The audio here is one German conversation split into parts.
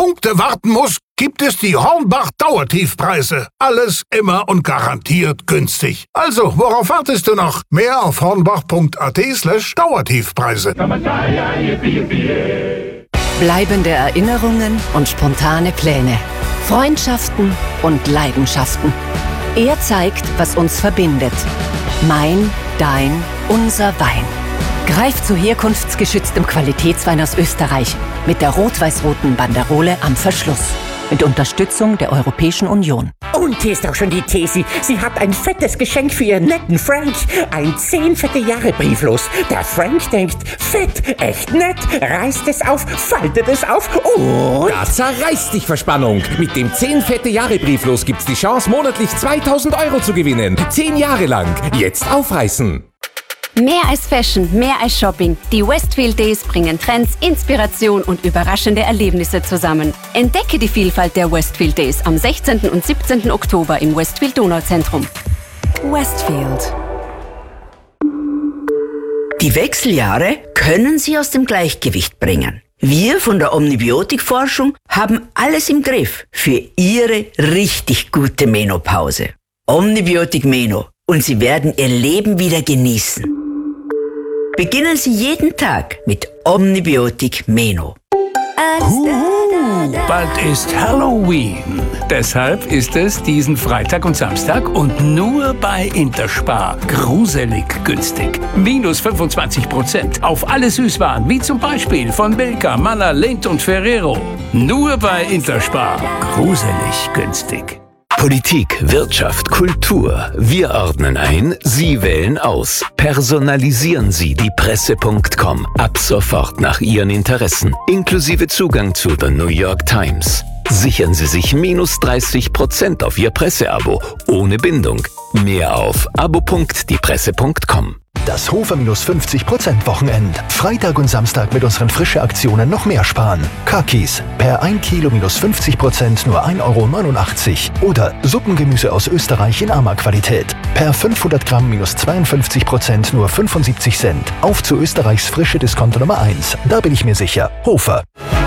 Punkte warten muss, gibt es die Hornbach-Dauertiefpreise. Alles immer und garantiert günstig. Also, worauf wartest du noch? Mehr auf hornbach.at/Dauertiefpreise. Bleibende Erinnerungen und spontane Pläne. Freundschaften und Leidenschaften. Er zeigt, was uns verbindet. Mein, dein, unser Wein. Greif zu herkunftsgeschütztem Qualitätswein aus Österreich mit der rot-weiß-roten Banderole am Verschluss. Mit Unterstützung der Europäischen Union. Und hier ist auch schon die Tesi. Sie hat ein fettes Geschenk für ihren netten Frank. Ein 10 fette Jahre Brieflos. Der Frank denkt, fett, echt nett, reißt es auf, faltet es auf und... Da zerreißt dich Verspannung. Mit dem 10 fette Jahre Brieflos gibt's die Chance, monatlich 2.000 € zu gewinnen. 10 Jahre lang. Jetzt aufreißen. Mehr als Fashion, mehr als Shopping. Die Westfield Days bringen Trends, Inspiration und überraschende Erlebnisse zusammen. Entdecke die Vielfalt der Westfield Days am 16. und 17. Oktober im Westfield Donauzentrum. Westfield. Die Wechseljahre können Sie aus dem Gleichgewicht bringen. Wir von der Omnibiotikforschung haben alles im Griff für Ihre richtig gute Menopause. Omnibiotik Meno. Und Sie werden Ihr Leben wieder genießen. Beginnen Sie jeden Tag mit Omnibiotik Meno. Bald ist Halloween. Deshalb ist es diesen Freitag und Samstag und nur bei Interspar gruselig günstig. Minus 25% auf alle Süßwaren, wie zum Beispiel von Milka, Manna, Lindt und Ferrero. Nur bei Interspar gruselig günstig. Politik, Wirtschaft, Kultur. Wir ordnen ein, Sie wählen aus. Personalisieren Sie die Presse.com ab sofort nach Ihren Interessen, inklusive Zugang zu The New York Times. Sichern Sie sich minus 30% auf Ihr Presseabo, ohne Bindung. Mehr auf abo.diepresse.com. Das Hofer minus 50% Wochenend. Freitag und Samstag mit unseren Frische-Aktionen noch mehr sparen. Kakis, per 1 Kilo minus 50% nur 1,89 €. Oder Suppengemüse aus Österreich in Ama-Qualität. Per 500 Gramm minus 52% nur 75 Cent. Auf zu Österreichs frische Discounter Nummer 1. Da bin ich mir sicher. Hofer.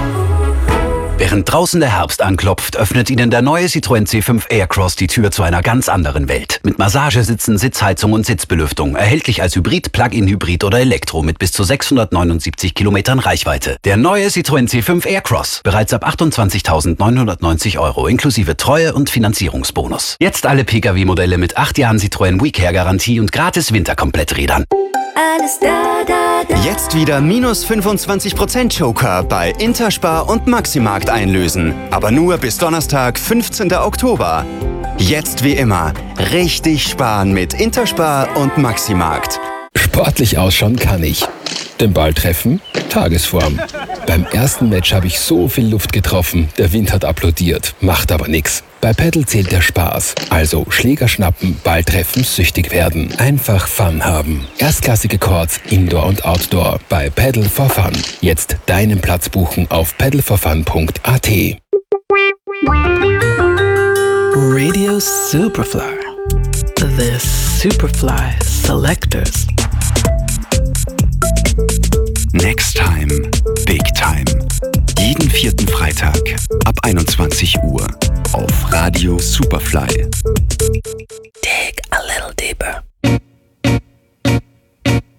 Während draußen der Herbst anklopft, öffnet Ihnen der neue Citroën C5 Aircross die Tür zu einer ganz anderen Welt. Mit Massagesitzen, Sitzheizung und Sitzbelüftung. Erhältlich als Hybrid, Plug-in-Hybrid oder Elektro mit bis zu 679 Kilometern Reichweite. Der neue Citroën C5 Aircross. Bereits ab 28.990 € inklusive Treue- und Finanzierungsbonus. Jetzt alle Pkw-Modelle mit 8 Jahren Citroën WeCare-Garantie und gratis Winterkompletträdern. Alles da, da, da. Jetzt wieder minus 25% Joker bei Interspar und Maximarkt einlösen. Aber nur bis Donnerstag, 15. Oktober. Jetzt wie immer, richtig sparen mit Interspar und Maximarkt. Sportlich ausschauen kann ich. Den Ball treffen? Tagesform. Beim ersten Match habe ich so viel Luft getroffen, der Wind hat applaudiert, macht aber nix. Bei Paddle zählt der Spaß. Also Schläger schnappen, Ball treffen, süchtig werden. Einfach Fun haben. Erstklassige Courts, Indoor und Outdoor bei Paddle for Fun. Jetzt deinen Platz buchen auf paddleforfun.at. Radio Superfly. The Superfly Selectors. Next Time, Big Time. Jeden 4. Freitag ab 21 Uhr auf Radio Superfly. Dig a little deeper.